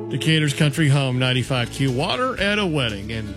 Decatur's Country Home, 95Q. Water at a wedding. And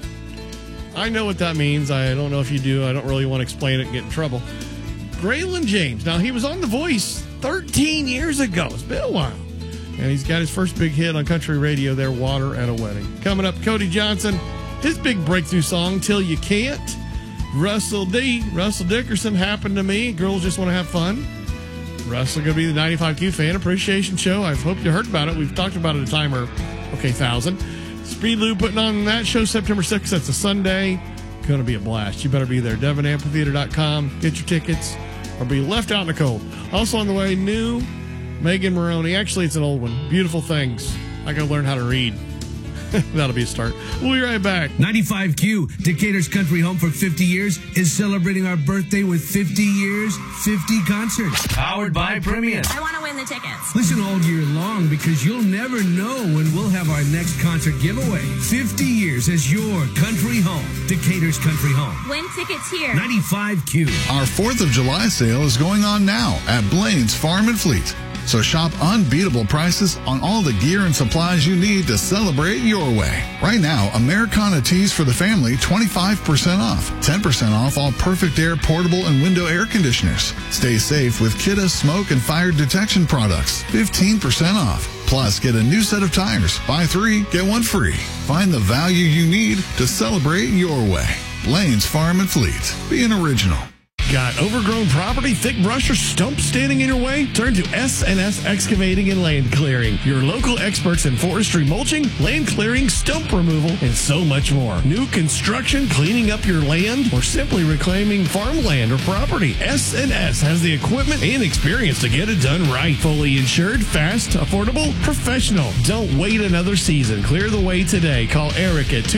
I know what that means. I don't know if you do. I don't really want to explain it and get in trouble. Braylon James. Now, he was on The Voice 13 years ago. It's been a while. And he's got his first big hit on country radio there, Water at a Wedding. Coming up, Cody Johnson, his big breakthrough song, Till You Can't. Russell Dickerson, Happened to Me. Girls Just Want to Have Fun. Russell going to be the 95Q Fan Appreciation Show. I hope you heard about it. We've talked about it a time or, 1,000. Speed Lou putting on that show September 6th. That's a Sunday. Going to be a blast. You better be there. DevonAmphitheater.com. Get your tickets or be left out in the cold. Also on the way, new Megan Maroney. Actually, it's an old one. Beautiful Things. I got to learn how to read. That'll be a start. We'll be right back. 95Q, Decatur's Country Home for 50 years, is celebrating our birthday with 50 years, 50 concerts. Powered by Premium. I want to win the tickets. Listen all year long because you'll never know when we'll have our next concert giveaway. 50 years as your country home. Decatur's Country Home. Win tickets here. 95Q. Our 4th of July sale is going on now at Blaine's Farm and Fleet. So shop unbeatable prices on all the gear and supplies you need to celebrate your way. Right now, Americana tees for the family, 25% off. 10% off all Perfect Air portable and window air conditioners. Stay safe with Kidde smoke and fire detection products, 15% off. Plus, get a new set of tires. Buy 3, get 1 free. Find the value you need to celebrate your way. Blaine's Farm and Fleet. Be an original. Got overgrown property, thick brush, or stumps standing in your way? Turn to S&S Excavating and Land Clearing. Your local experts in forestry mulching, land clearing, stump removal, and so much more. New construction, cleaning up your land, or simply reclaiming farmland or property. S&S has the equipment and experience to get it done right. Fully insured, fast, affordable, professional. Don't wait another season. Clear the way today. Call Eric at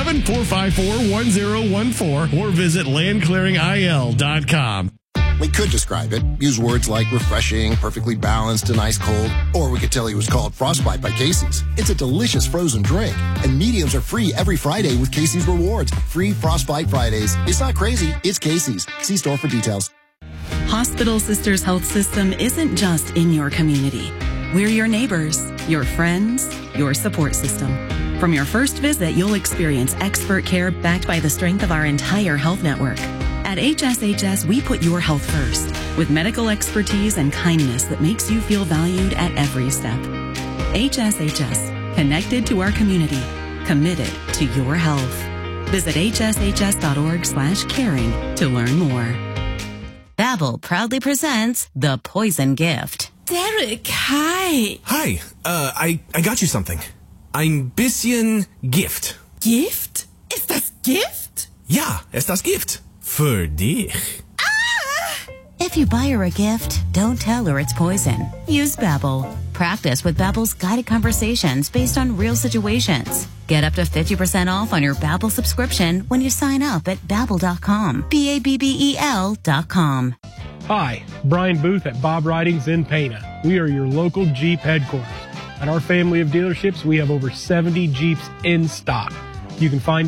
217-454-1014 or visit landclearingil.com. We could describe it, use words like refreshing, perfectly balanced, and ice cold, or we could tell you it was called Frostbite by Casey's. It's a delicious frozen drink, and mediums are free every Friday with Casey's Rewards. Free Frostbite Fridays. It's not crazy, it's Casey's. See store for details. Hospital Sisters Health System isn't just in your community. We're your neighbors, your friends, your support system. From your first visit, you'll experience expert care backed by the strength of our entire health network. At HSHS, we put your health first with medical expertise and kindness that makes you feel valued at every step. HSHS, connected to our community, committed to your health. Visit hshs.org/caring to learn more. Babbel proudly presents The Poison Gift. Derek, hi. Hi, I got you something. Ein bisschen Gift. Gift? Ist das Gift? Ja, ist das Gift. Für dich. If you buy her a gift, don't tell her it's poison. Use Babbel. Practice with Babbel's guided conversations based on real situations. Get up to 50% off on your Babbel subscription when you sign up at Babbel.com. Babbel.com. Hi, Brian Booth at Bob Ridings in Pana. We are your local Jeep headquarters. At our family of dealerships, we have over 70 Jeeps in stock. You can find